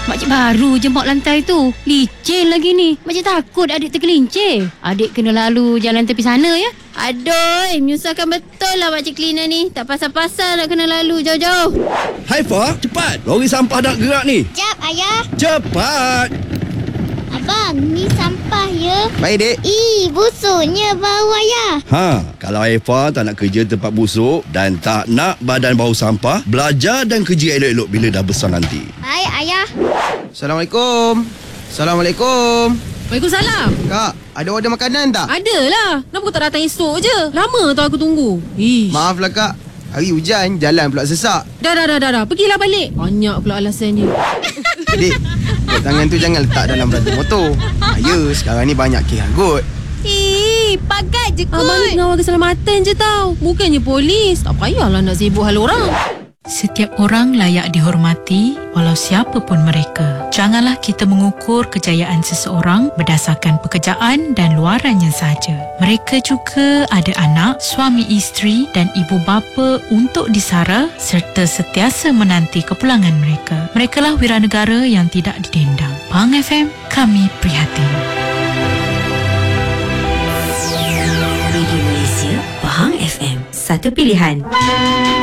Makcik baru je mop lantai tu. Licin lagi ni. Makcik takut adik tergelincir. Adik kena lalu jalan tepi sana ya. Aduh, menyusahkan betul lah makcik cleaner ni. Tak pasal-pasal nak kena lalu jauh-jauh. Haifa, cepat. Lori sampah dah gerak ni. Jap, Ayah. Cepat. Abang, ni sampah ya. Baik, Dek. Busuknya bau Ayah. Kalau Haifa tak nak kerja tempat busuk dan tak nak badan bau sampah, belajar dan kerja elok-elok bila dah besar nanti. Baik, Ayah. Assalamualaikum. Assalamualaikum. Waalaikumsalam. Kak, ada order makanan tak? Adalah. Kenapa kau tak datang esok je? Lama tau aku tunggu. Maaflah, Kak. Hari hujan, jalan pula sesak. Dah. Pergilah balik. Banyak pula alasannya. Dek, tangan tu jangan letak dalam rantai motor. Ya, sekarang ni banyak kes anggut. Pagat je kot. Abang ni pengawal keselamatan je tau. Bukannya polis. Tak payahlah nak sibuk hal orang. Setiap orang layak dihormati walau siapa pun mereka. Janganlah kita mengukur kejayaan seseorang berdasarkan pekerjaan dan luarannya sahaja. Mereka juga ada anak, suami isteri dan ibu bapa untuk disara serta sentiasa menanti kepulangan mereka. Merekalah wiranegara yang tidak didendang. Pahang FM, kami prihatin. Radio Malaysia, Pahang FM, satu pilihan.